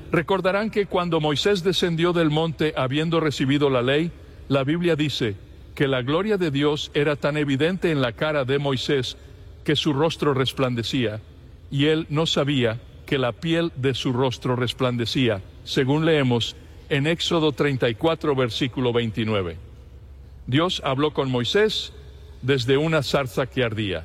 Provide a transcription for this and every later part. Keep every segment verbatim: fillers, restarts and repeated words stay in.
Recordarán que cuando Moisés descendió del monte habiendo recibido la ley, la Biblia dice que la gloria de Dios era tan evidente en la cara de Moisés que su rostro resplandecía, y él no sabía que la piel de su rostro resplandecía, según leemos en Éxodo treinta y cuatro, versículo veintinueve. Dios habló con Moisés desde una zarza que ardía.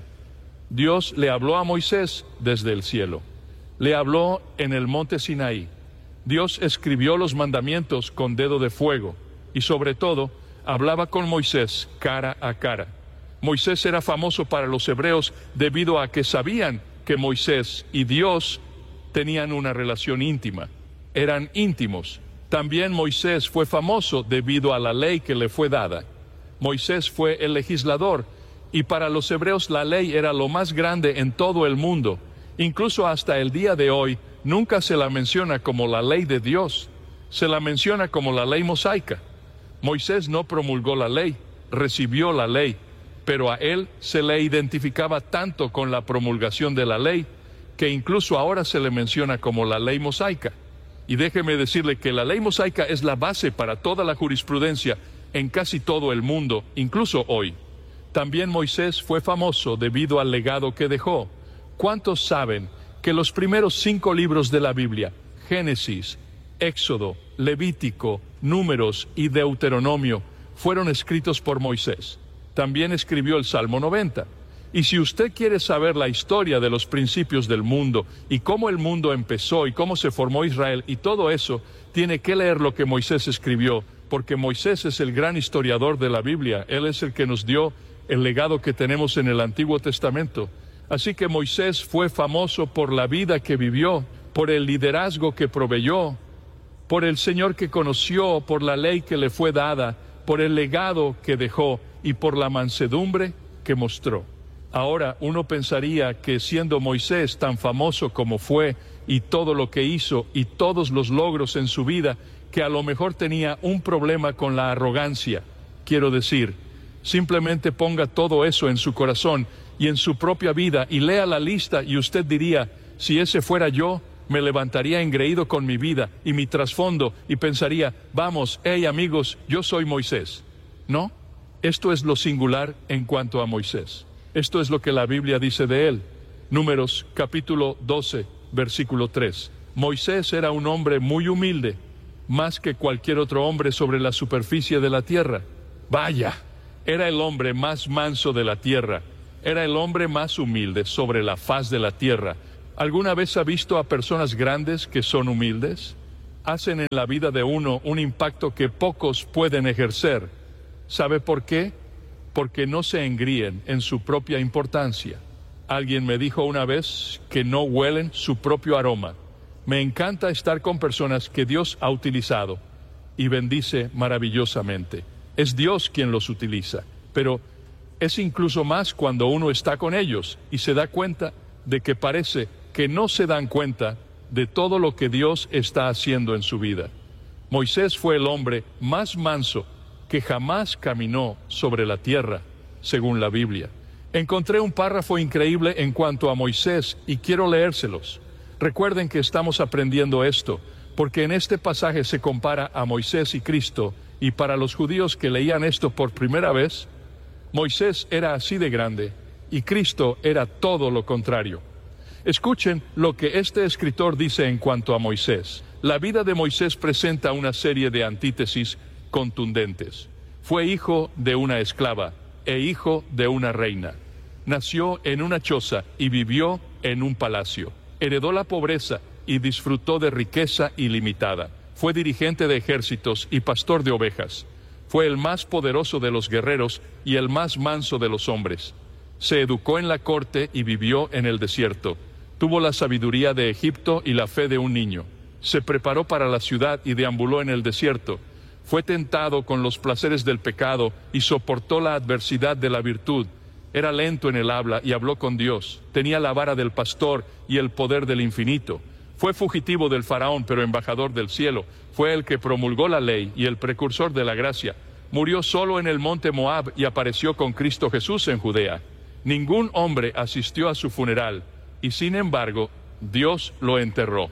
Dios le habló a Moisés desde el cielo. Le habló en el monte Sinaí. Dios escribió los mandamientos con dedo de fuego y sobre todo hablaba con Moisés cara a cara. Moisés era famoso para los hebreos debido a que sabían que Moisés y Dios tenían una relación íntima. Eran íntimos. También Moisés fue famoso debido a la ley que le fue dada. Moisés fue el legislador y para los hebreos la ley era lo más grande en todo el mundo. Incluso hasta el día de hoy nunca se la menciona como la ley de Dios, se la menciona como la ley mosaica. Moisés no promulgó la ley, recibió la ley, pero a él se le identificaba tanto con la promulgación de la ley, que incluso ahora se le menciona como la ley mosaica. Y déjeme decirle que la ley mosaica es la base para toda la jurisprudencia en casi todo el mundo, incluso hoy. También Moisés fue famoso debido al legado que dejó. ¿Cuántos saben que los primeros cinco libros de la Biblia, Génesis, Éxodo, Levítico, Números y Deuteronomio, fueron escritos por Moisés? También escribió el Salmo noventa. Y si usted quiere saber la historia de los principios del mundo y cómo el mundo empezó y cómo se formó Israel y todo eso, tiene que leer lo que Moisés escribió, porque Moisés es el gran historiador de la Biblia. Él es el que nos dio el legado que tenemos en el Antiguo Testamento. Así que Moisés fue famoso por la vida que vivió, por el liderazgo que proveyó, por el Señor que conoció, por la ley que le fue dada, por el legado que dejó y por la mansedumbre que mostró. Ahora uno pensaría que siendo Moisés tan famoso como fue y todo lo que hizo y todos los logros en su vida, que a lo mejor tenía un problema con la arrogancia. Quiero decir, simplemente ponga todo eso en su corazón y en su propia vida y lea la lista y usted diría, si ese fuera yo, me levantaría engreído con mi vida y mi trasfondo y pensaría, vamos, hey amigos, yo soy Moisés. ¿No? Esto es lo singular en cuanto a Moisés. Esto es lo que la Biblia dice de él. Números capítulo doce, versículo tres. Moisés era un hombre muy humilde, más que cualquier otro hombre sobre la superficie de la tierra. Vaya, era el hombre más manso de la tierra. Era el hombre más humilde sobre la faz de la tierra. ¿Alguna vez ha visto a personas grandes que son humildes? Hacen en la vida de uno un impacto que pocos pueden ejercer. ¿Sabe por qué? Porque no se engríen en su propia importancia. Alguien me dijo una vez que no huelen su propio aroma. Me encanta estar con personas que Dios ha utilizado y bendice maravillosamente. Es Dios quien los utiliza, pero es incluso más cuando uno está con ellos y se da cuenta de que parece que no se dan cuenta de todo lo que Dios está haciendo en su vida. Moisés fue el hombre más manso que jamás caminó sobre la tierra, según la Biblia. Encontré un párrafo increíble en cuanto a Moisés y quiero leérselos. Recuerden que estamos aprendiendo esto, porque en este pasaje se compara a Moisés y Cristo, y para los judíos que leían esto por primera vez, Moisés era así de grande, y Cristo era todo lo contrario. Escuchen lo que este escritor dice en cuanto a Moisés. La vida de Moisés presenta una serie de antítesis contundentes. Fue hijo de una esclava e hijo de una reina. Nació en una choza y vivió en un palacio. Heredó la pobreza y disfrutó de riqueza ilimitada. Fue dirigente de ejércitos y pastor de ovejas. Fue el más poderoso de los guerreros y el más manso de los hombres. Se educó en la corte y vivió en el desierto. Tuvo la sabiduría de Egipto y la fe de un niño. Se preparó para la ciudad y deambuló en el desierto. Fue tentado con los placeres del pecado y soportó la adversidad de la virtud. Era lento en el habla y habló con Dios. Tenía la vara del pastor y el poder del infinito. Fue fugitivo del faraón, pero embajador del cielo. Fue el que promulgó la ley y el precursor de la gracia. Murió solo en el monte Moab y apareció con Cristo Jesús en Judea. Ningún hombre asistió a su funeral y sin embargo Dios lo enterró.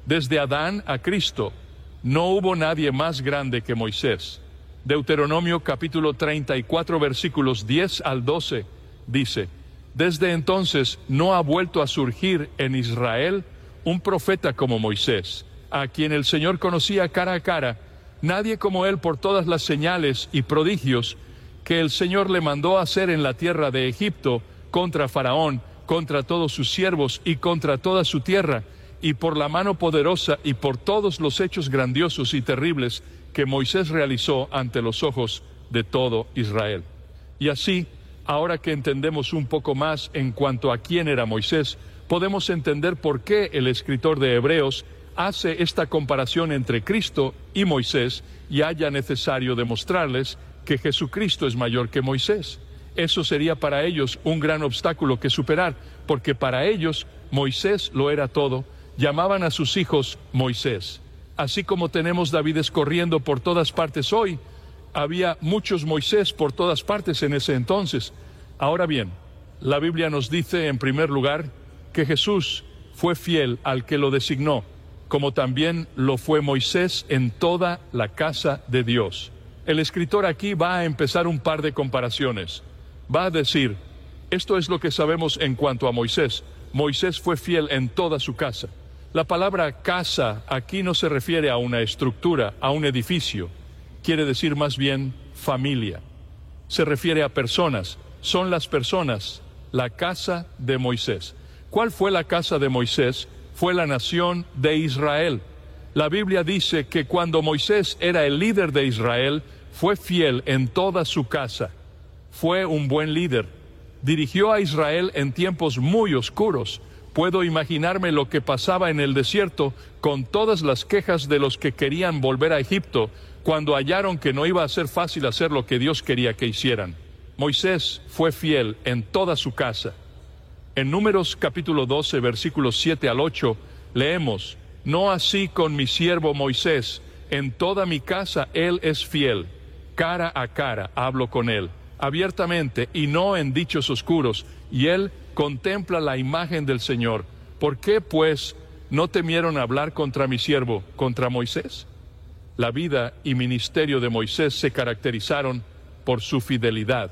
Desde Adán a Cristo, no hubo nadie más grande que Moisés. Deuteronomio capítulo treinta y cuatro versículos diez al doce dice: desde entonces no ha vuelto a surgir en Israel un profeta como Moisés, a quien el Señor conocía cara a cara, nadie como él por todas las señales y prodigios que el Señor le mandó hacer en la tierra de Egipto, contra Faraón, contra todos sus siervos y contra toda su tierra, y por la mano poderosa y por todos los hechos grandiosos y terribles que Moisés realizó ante los ojos de todo Israel. Y así, ahora que entendemos un poco más en cuanto a quién era Moisés, podemos entender por qué el escritor de Hebreos hace esta comparación entre Cristo y Moisés y haya necesario demostrarles que Jesucristo es mayor que Moisés. Eso sería para ellos un gran obstáculo que superar, porque para ellos Moisés lo era todo. Llamaban a sus hijos Moisés. Así como tenemos Davides corriendo por todas partes hoy, había muchos Moisés por todas partes en ese entonces. Ahora bien, la Biblia nos dice en primer lugar que Jesús fue fiel al que lo designó, como también lo fue Moisés en toda la casa de Dios. El escritor aquí va a empezar un par de comparaciones. Va a decir, esto es lo que sabemos en cuanto a Moisés. Moisés fue fiel en toda su casa. La palabra casa aquí no se refiere a una estructura, a un edificio. Quiere decir más bien familia. Se refiere a personas. Son las personas, la casa de Moisés. ¿Cuál fue la casa de Moisés? Fue la nación de Israel. La Biblia dice que cuando Moisés era el líder de Israel, fue fiel en toda su casa. Fue un buen líder. Dirigió a Israel en tiempos muy oscuros. Puedo imaginarme lo que pasaba en el desierto con todas las quejas de los que querían volver a Egipto, cuando hallaron que no iba a ser fácil hacer lo que Dios quería que hicieran. Moisés fue fiel en toda su casa. En Números capítulo doce, versículos siete al ocho, leemos: no así con mi siervo Moisés, en toda mi casa él es fiel. Cara a cara hablo con él, abiertamente y no en dichos oscuros, y él contempla la imagen del Señor. ¿Por qué, pues, no temieron hablar contra mi siervo, contra Moisés? La vida y ministerio de Moisés se caracterizaron por su fidelidad.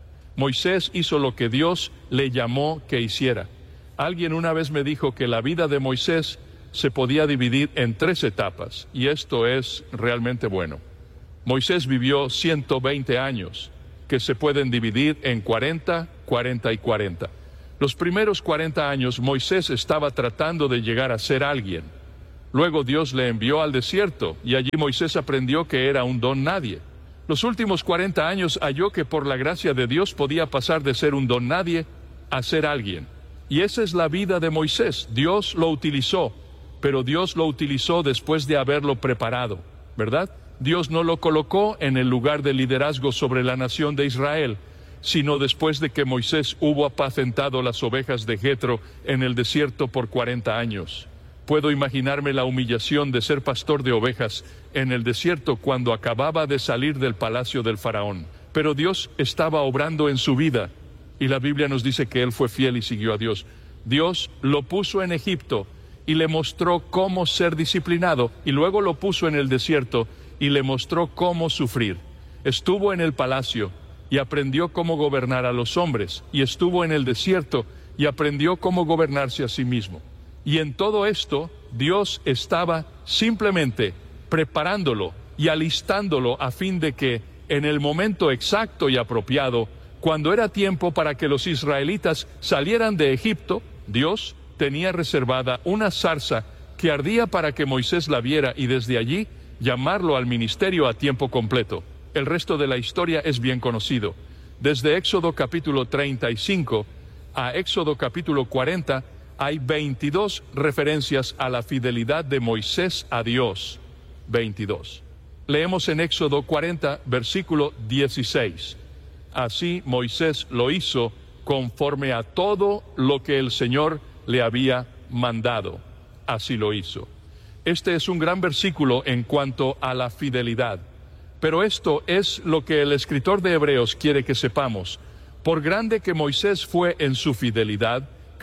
Moisés hizo lo que Dios le llamó que hiciera. Alguien una vez me dijo que la vida de Moisés se podía dividir en tres etapas, y esto es realmente bueno. Moisés vivió ciento veinte años, que se pueden dividir en cuarenta, cuarenta y cuarenta. Los primeros cuarenta años Moisés estaba tratando de llegar a ser alguien. Luego Dios le envió al desierto, y allí Moisés aprendió que era un don nadie. Los últimos cuarenta años halló que por la gracia de Dios podía pasar de ser un don nadie a ser alguien. Y esa es la vida de Moisés. Dios lo utilizó, pero Dios lo utilizó después de haberlo preparado, ¿verdad? Dios no lo colocó en el lugar de liderazgo sobre la nación de Israel, sino después de que Moisés hubo apacentado las ovejas de Jetro en el desierto por cuarenta años. Puedo imaginarme la humillación de ser pastor de ovejas en el desierto cuando acababa de salir del palacio del faraón. Pero Dios estaba obrando en su vida, y la Biblia nos dice que él fue fiel y siguió a Dios. Dios lo puso en Egipto y le mostró cómo ser disciplinado, y luego lo puso en el desierto y le mostró cómo sufrir. Estuvo en el palacio y aprendió cómo gobernar a los hombres, y estuvo en el desierto y aprendió cómo gobernarse a sí mismo. Y en todo esto, Dios estaba simplemente preparándolo y alistándolo a fin de que, en el momento exacto y apropiado, cuando era tiempo para que los israelitas salieran de Egipto, Dios tenía reservada una zarza que ardía para que Moisés la viera y desde allí llamarlo al ministerio a tiempo completo. El resto de la historia es bien conocido. Desde Éxodo capítulo treinta y cinco a Éxodo capítulo cuarenta, hay veintidós referencias a la fidelidad de Moisés a Dios. veintidós. Leemos en Éxodo cuarenta, versículo dieciséis. Así Moisés lo hizo conforme a todo lo que el Señor le había mandado. Así lo hizo. Este es un gran versículo en cuanto a la fidelidad. Pero esto es lo que el escritor de Hebreos quiere que sepamos. Por grande que Moisés fue en su fidelidad,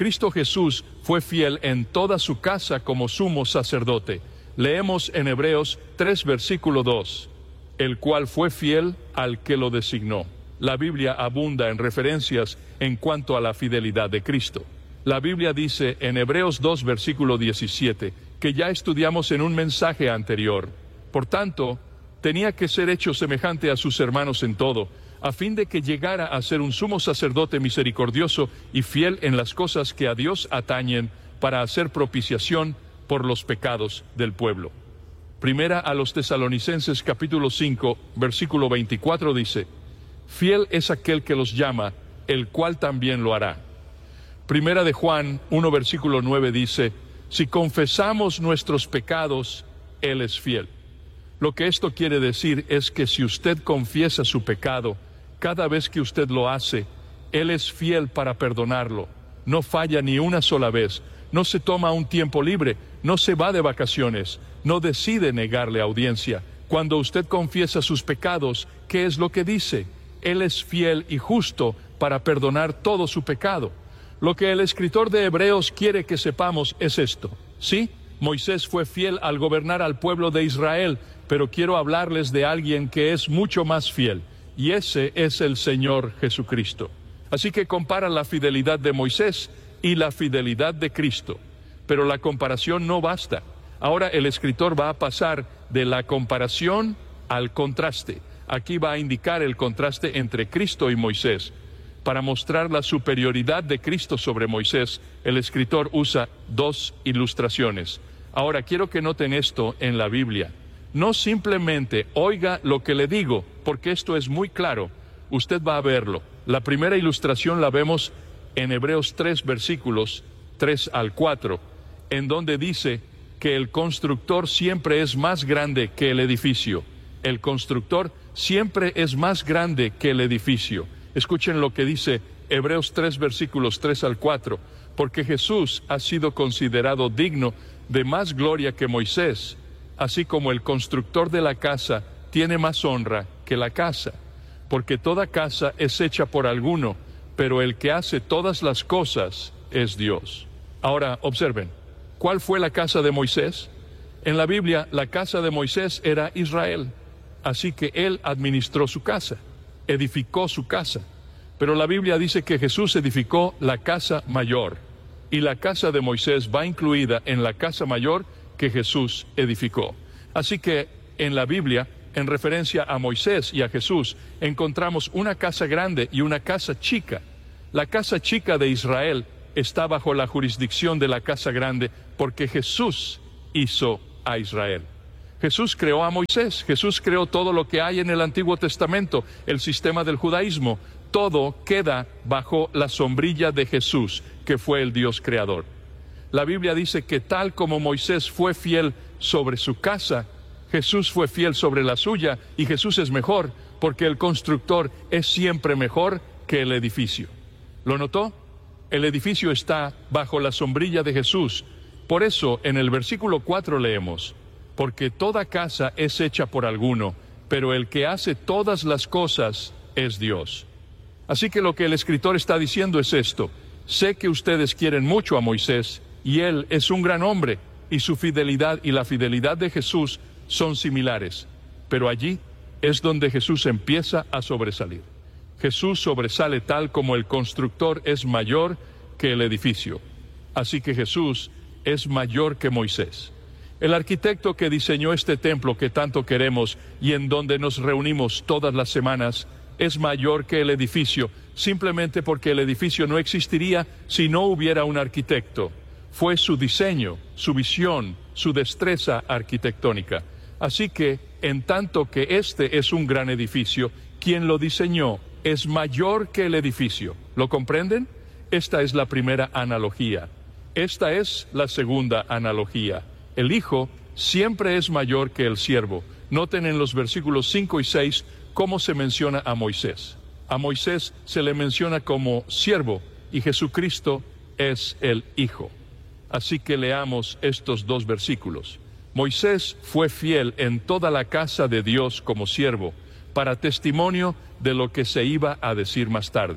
Cristo Jesús fue fiel en toda su casa como sumo sacerdote. Leemos en Hebreos tres, versículo dos, el cual fue fiel al que lo designó. La Biblia abunda en referencias en cuanto a la fidelidad de Cristo. La Biblia dice en Hebreos dos, versículo diecisiete, que ya estudiamos en un mensaje anterior. Por tanto, tenía que ser hecho semejante a sus hermanos en todo, a fin de que llegara a ser un sumo sacerdote misericordioso y fiel en las cosas que a Dios atañen, para hacer propiciación por los pecados del pueblo. Primera a los Tesalonicenses capítulo cinco, versículo veinticuatro dice, fiel es aquel que los llama, el cual también lo hará. Primera de Juan uno, versículo nueve dice, si confesamos nuestros pecados, Él es fiel. Lo que esto quiere decir es que si usted confiesa su pecado, cada vez que usted lo hace, Él es fiel para perdonarlo. No falla ni una sola vez, no se toma un tiempo libre, no se va de vacaciones, no decide negarle audiencia. Cuando usted confiesa sus pecados, ¿qué es lo que dice? Él es fiel y justo para perdonar todo su pecado. Lo que el escritor de Hebreos quiere que sepamos es esto. Sí, Moisés fue fiel al gobernar al pueblo de Israel, pero quiero hablarles de alguien que es mucho más fiel, y ese es el Señor Jesucristo. Así que compara la fidelidad de Moisés y la fidelidad de Cristo. Pero la comparación no basta. Ahora el escritor va a pasar de la comparación al contraste. Aquí va a indicar el contraste entre Cristo y Moisés. Para mostrar la superioridad de Cristo sobre Moisés, el escritor usa dos ilustraciones. Ahora quiero que noten esto en la Biblia. No simplemente oiga lo que le digo, porque esto es muy claro. Usted va a verlo. La primera ilustración la vemos en Hebreos tres, versículos tres al cuatro, en donde dice que el constructor siempre es más grande que el edificio. El constructor siempre es más grande que el edificio. Escuchen lo que dice Hebreos tres, versículos tres al cuatro. Porque Jesús ha sido considerado digno de más gloria que Moisés, así como el constructor de la casa tiene más honra que la casa. Porque toda casa es hecha por alguno, pero el que hace todas las cosas es Dios. Ahora, observen, ¿cuál fue la casa de Moisés? En la Biblia, la casa de Moisés era Israel, así que él administró su casa, edificó su casa. Pero la Biblia dice que Jesús edificó la casa mayor, y la casa de Moisés va incluida en la casa mayor que Jesús edificó. Así que en la Biblia, en referencia a Moisés y a Jesús, encontramos una casa grande y una casa chica. La casa chica de Israel está bajo la jurisdicción de la casa grande porque Jesús hizo a Israel. Jesús creó a Moisés, Jesús creó todo lo que hay en el Antiguo Testamento, el sistema del judaísmo. Todo queda bajo la sombrilla de Jesús, que fue el Dios creador. La Biblia dice que tal como Moisés fue fiel sobre su casa, Jesús fue fiel sobre la suya, y Jesús es mejor, porque el constructor es siempre mejor que el edificio. ¿Lo notó? El edificio está bajo la sombrilla de Jesús. Por eso, en el versículo cuatro leemos, porque toda casa es hecha por alguno, pero el que hace todas las cosas es Dios. Así que lo que el escritor está diciendo es esto: sé que ustedes quieren mucho a Moisés, y él es un gran hombre, y su fidelidad y la fidelidad de Jesús son similares, pero allí es donde Jesús empieza a sobresalir. Jesús sobresale tal como el constructor es mayor que el edificio. Así que Jesús es mayor que Moisés. El arquitecto que diseñó este templo que tanto queremos y en donde nos reunimos todas las semanas es mayor que el edificio, simplemente porque el edificio no existiría si no hubiera un arquitecto. Fue su diseño, su visión, su destreza arquitectónica. Así que, en tanto que este es un gran edificio, quien lo diseñó es mayor que el edificio. ¿Lo comprenden? Esta es la primera analogía. Esta es la segunda analogía. El hijo siempre es mayor que el siervo. Noten en los versículos cinco y seis cómo se menciona a Moisés. A Moisés se le menciona como siervo y Jesucristo es el hijo. Así que leamos estos dos versículos. Moisés fue fiel en toda la casa de Dios como siervo, para testimonio de lo que se iba a decir más tarde.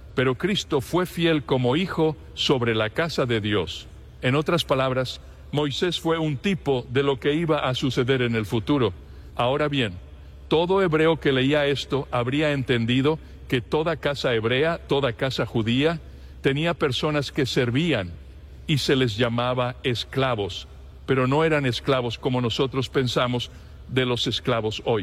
pero Cristo fue fiel como hijo sobre la casa de Dios. En otras palabras, Moisés fue un tipo de lo que iba a suceder en el futuro. Ahora bien, todo hebreo que leía esto habría entendido que toda casa hebrea, toda casa judía, tenía personas que servían y se les llamaba esclavos, pero no eran esclavos como nosotros pensamos de los esclavos hoy.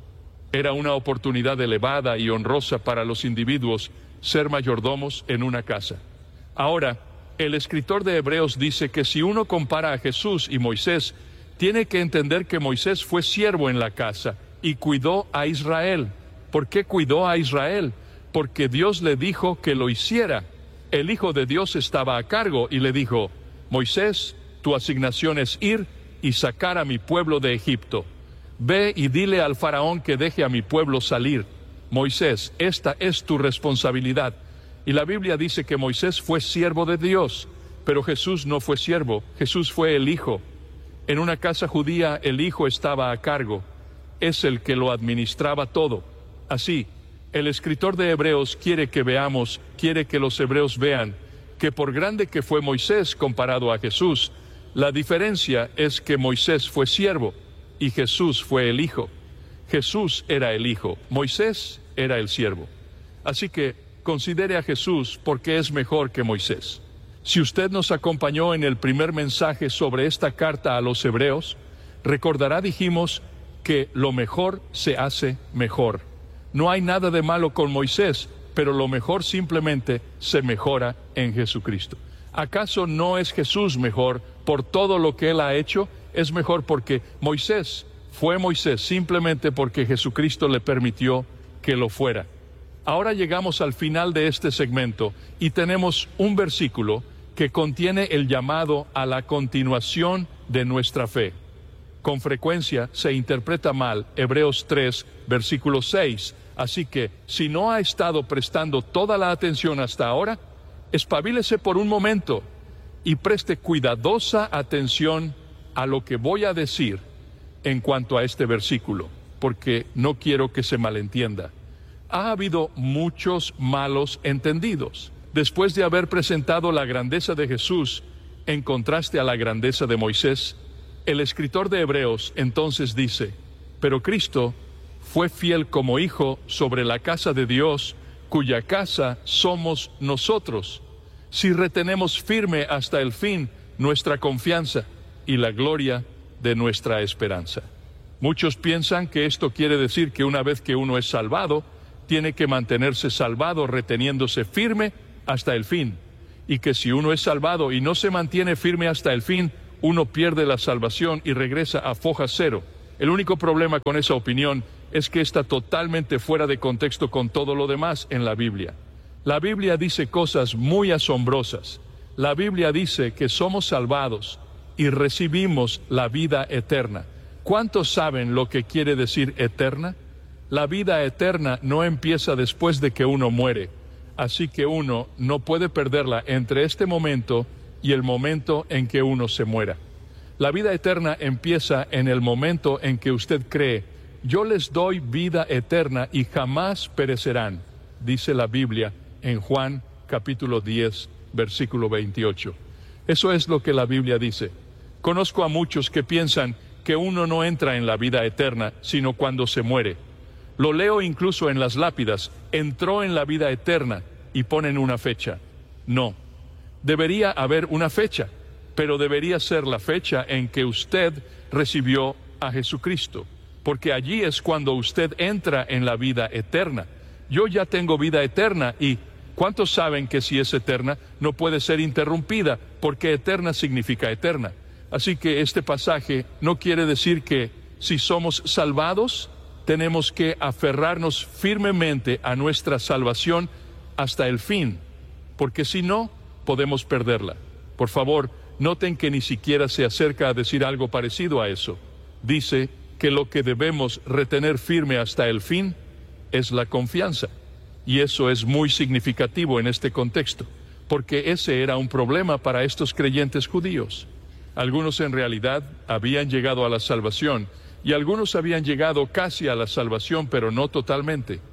Era una oportunidad elevada y honrosa para los individuos ser mayordomos en una casa. Ahora, el escritor de Hebreos dice que si uno compara a Jesús y Moisés, tiene que entender que Moisés fue siervo en la casa y cuidó a Israel. ¿Por qué cuidó a Israel? Porque Dios le dijo que lo hiciera. El Hijo de Dios estaba a cargo y le dijo: Moisés, tu asignación es ir y sacar a mi pueblo de Egipto. Ve y dile al faraón que deje a mi pueblo salir. Moisés, esta es tu responsabilidad. Y la Biblia dice que Moisés fue siervo de Dios, pero Jesús no fue siervo, Jesús fue el Hijo. En una casa judía el Hijo estaba a cargo, es el que lo administraba todo. Así, el escritor de Hebreos quiere que veamos, quiere que los hebreos vean, que por grande que fue Moisés comparado a Jesús, la diferencia es que Moisés fue siervo y Jesús fue el Hijo. Jesús era el Hijo, Moisés era el siervo. Así que considere a Jesús porque es mejor que Moisés. Si usted nos acompañó en el primer mensaje sobre esta carta a los hebreos, recordará, dijimos, que lo mejor se hace mejor. No hay nada de malo con Moisés, pero lo mejor simplemente se mejora en Jesucristo. ¿Acaso no es Jesús mejor por todo lo que Él ha hecho? Es mejor porque Moisés fue Moisés simplemente porque Jesucristo le permitió que lo fuera. Ahora llegamos al final de este segmento y tenemos un versículo que contiene el llamado a la continuación de nuestra fe. Con frecuencia se interpreta mal Hebreos tres, versículo seis, así que si no ha estado prestando toda la atención hasta ahora, espabilese por un momento y preste cuidadosa atención a lo que voy a decir en cuanto a este versículo, porque no quiero que se malentienda. Ha habido muchos malos entendidos. Después de haber presentado la grandeza de Jesús en contraste a la grandeza de Moisés, el escritor de Hebreos entonces dice: pero Cristo fue fiel como hijo sobre la casa de Dios, cuya casa somos nosotros, si retenemos firme hasta el fin nuestra confianza y la gloria de nuestra esperanza. Muchos piensan que esto quiere decir que una vez que uno es salvado, tiene que mantenerse salvado reteniéndose firme hasta el fin, y que si uno es salvado y no se mantiene firme hasta el fin, uno pierde la salvación y regresa a foja cero. El único problema con esa opinión es que está totalmente fuera de contexto con todo lo demás en la Biblia. La Biblia dice cosas muy asombrosas. La Biblia dice que somos salvados y recibimos la vida eterna. ¿Cuántos saben lo que quiere decir eterna? La vida eterna no empieza después de que uno muere, así que uno no puede perderla entre este momento y el momento en que uno se muera. La vida eterna empieza en el momento en que usted cree: yo les doy vida eterna y jamás perecerán, dice la Biblia en Juan capítulo diez, versículo veintiocho. Eso es lo que la Biblia dice. Conozco a muchos que piensan que uno no entra en la vida eterna sino cuando se muere. Lo leo incluso en las lápidas: entró en la vida eterna, y ponen una fecha. No, debería haber una fecha, pero debería ser la fecha en que usted recibió a Jesucristo, porque allí es cuando usted entra en la vida eterna. Yo ya tengo vida eterna, y ¿cuántos saben que si es eterna no puede ser interrumpida? Porque eterna significa eterna. Así que este pasaje no quiere decir que si somos salvados tenemos que aferrarnos firmemente a nuestra salvación hasta el fin, porque si no, podemos perderla. Por favor, noten que ni siquiera se acerca a decir algo parecido a eso. Dice que lo que debemos retener firme hasta el fin es la confianza. Y eso es muy significativo en este contexto, porque ese era un problema para estos creyentes judíos. Algunos en realidad habían llegado a la salvación, y algunos habían llegado casi a la salvación, pero no totalmente.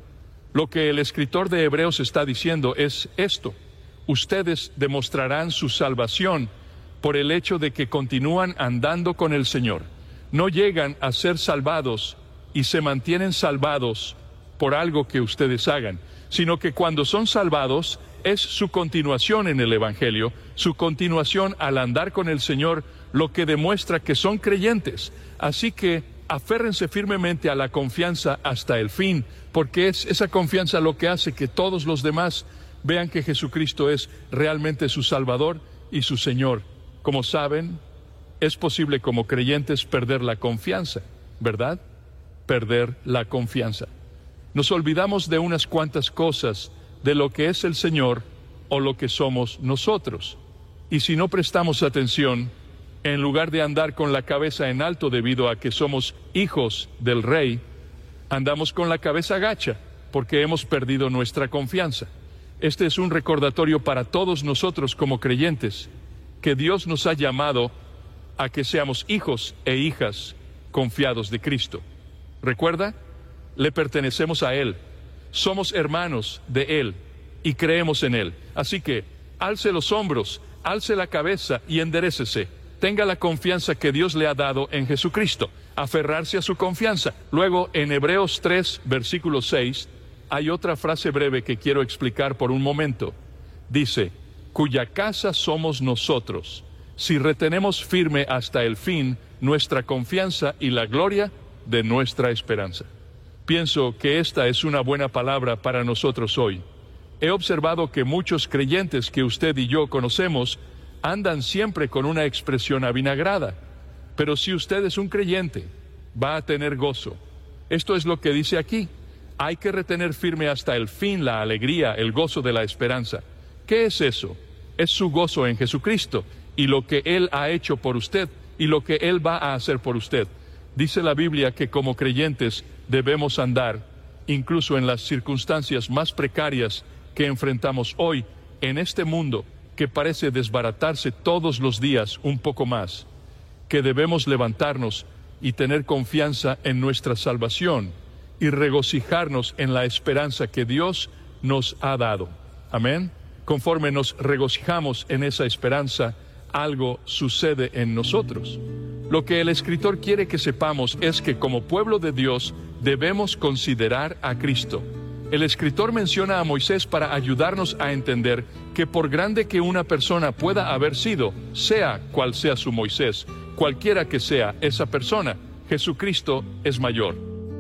Lo que el escritor de Hebreos está diciendo es esto: ustedes demostrarán su salvación por el hecho de que continúan andando con el Señor. No llegan a ser salvados y se mantienen salvados por algo que ustedes hagan, sino que cuando son salvados es su continuación en el Evangelio, su continuación al andar con el Señor, lo que demuestra que son creyentes. Así que aférrense firmemente a la confianza hasta el fin, porque es esa confianza lo que hace que todos los demás vean que Jesucristo es realmente su Salvador y su Señor. Como saben, es posible como creyentes perder la confianza, ¿verdad? Perder la confianza. Nos olvidamos de unas cuantas cosas de lo que es el Señor o lo que somos nosotros. Y si no prestamos atención, en lugar de andar con la cabeza en alto debido a que somos hijos del Rey, andamos con la cabeza gacha porque hemos perdido nuestra confianza. Este es un recordatorio para todos nosotros como creyentes, que Dios nos ha llamado a que seamos hijos e hijas confiados de Cristo. ¿Recuerda? Le pertenecemos a Él, somos hermanos de Él y creemos en Él. Así que, alce los hombros, alce la cabeza y enderécese. Tenga la confianza que Dios le ha dado en Jesucristo, aferrarse a su confianza. Luego, en Hebreos tres, versículo seis, hay otra frase breve que quiero explicar por un momento. Dice: cuya casa somos nosotros, si retenemos firme hasta el fin nuestra confianza y la gloria de nuestra esperanza. Pienso que esta es una buena palabra para nosotros hoy. He observado que muchos creyentes que usted y yo conocemos andan siempre con una expresión avinagrada. Pero si usted es un creyente, va a tener gozo. Esto es lo que dice aquí. Hay que retener firme hasta el fin la alegría, el gozo de la esperanza. ¿Qué es eso? Es su gozo en Jesucristo y lo que Él ha hecho por usted y lo que Él va a hacer por usted. Dice la Biblia que como creyentes debemos andar, incluso en las circunstancias más precarias que enfrentamos hoy en este mundo que parece desbaratarse todos los días un poco más, que debemos levantarnos y tener confianza en nuestra salvación y regocijarnos en la esperanza que Dios nos ha dado. Amén. Conforme nos regocijamos en esa esperanza, algo sucede en nosotros. Lo que el escritor quiere que sepamos es que como pueblo de Dios debemos considerar a Cristo. El escritor menciona a Moisés para ayudarnos a entender que por grande que una persona pueda haber sido, sea cual sea su Moisés, cualquiera que sea esa persona, Jesucristo es mayor.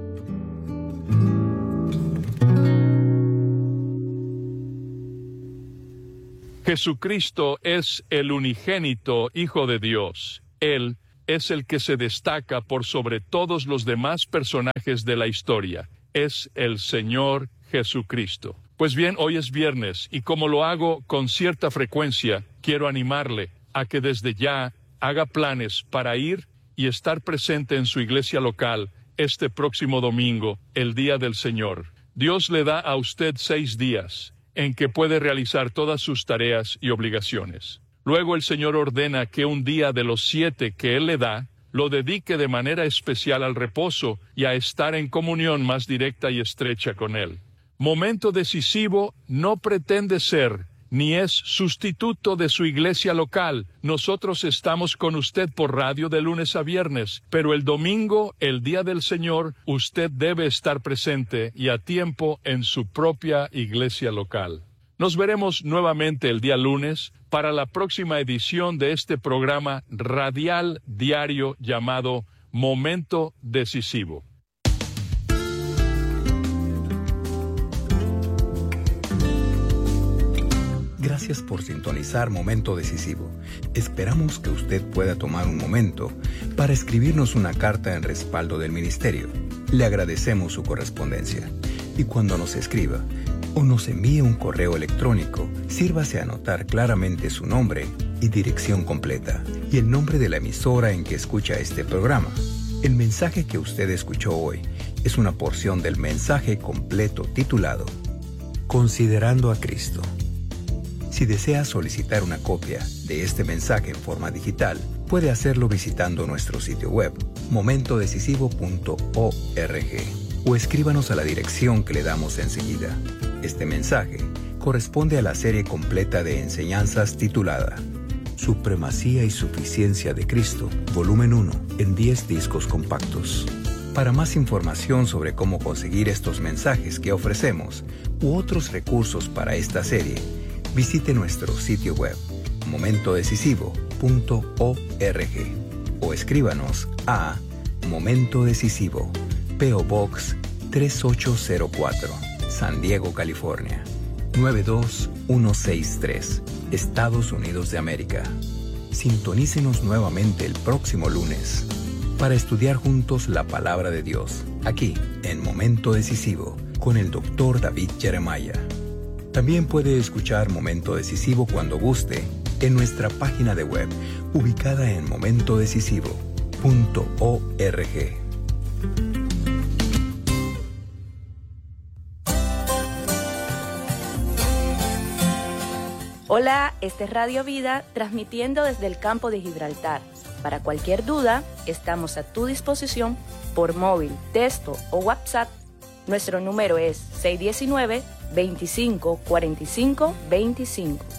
Jesucristo es el unigénito Hijo de Dios. Él es el que se destaca por sobre todos los demás personajes de la historia. Es el Señor Jesucristo. Pues bien, hoy es viernes y como lo hago con cierta frecuencia, quiero animarle a que desde ya haga planes para ir y estar presente en su iglesia local este próximo domingo, el Día del Señor. Dios le da a usted seis días en que puede realizar todas sus tareas y obligaciones. Luego el Señor ordena que un día de los siete que Él le da, lo dedique de manera especial al reposo y a estar en comunión más directa y estrecha con Él. Momento decisivo no pretende ser, ni es sustituto de su iglesia local. Nosotros estamos con usted por radio de lunes a viernes, pero el domingo, el Día del Señor, usted debe estar presente y a tiempo en su propia iglesia local. Nos veremos nuevamente el día lunes para la próxima edición de este programa radial diario llamado Momento Decisivo. Gracias por sintonizar Momento Decisivo. Esperamos que usted pueda tomar un momento para escribirnos una carta en respaldo del ministerio. Le agradecemos su correspondencia. Y cuando nos escriba o nos envíe un correo electrónico, sírvase a anotar claramente su nombre y dirección completa y el nombre de la emisora en que escucha este programa. El mensaje que usted escuchó hoy es una porción del mensaje completo titulado Considerando a Cristo. Si desea solicitar una copia de este mensaje en forma digital, puede hacerlo visitando nuestro sitio web, momento decisivo punto org, o escríbanos a la dirección que le damos enseguida. Este mensaje corresponde a la serie completa de enseñanzas titulada Supremacía y Suficiencia de Cristo, volumen uno, en diez discos compactos. Para más información sobre cómo conseguir estos mensajes que ofrecemos u otros recursos para esta serie, visite nuestro sitio web momento decisivo punto org o escríbanos a Momento Decisivo, P O Box tres ocho cero cuatro, San Diego, California nueve dos uno seis tres, Estados Unidos de América. Sintonícenos nuevamente el próximo lunes para estudiar juntos la palabra de Dios, aquí en Momento Decisivo, con el doctor David Jeremiah. También puede escuchar Momento Decisivo cuando guste en nuestra página de web, ubicada en momento decisivo punto org. Hola, este es Radio Vida, transmitiendo desde el campo de Gibraltar. Para cualquier duda, estamos a tu disposición por móvil, texto o WhatsApp. Nuestro número es seis uno nueve, veinticinco cuarenta y cinco veinticinco.